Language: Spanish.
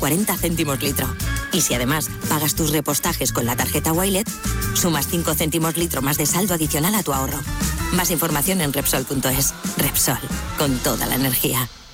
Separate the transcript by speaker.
Speaker 1: 40 céntimos litro. Y si además pagas tus repostajes con la tarjeta Wilet, sumas 5 céntimos litro más de saldo adicional a tu ahorro. Más información en Repsol.es. Repsol, con toda la energía.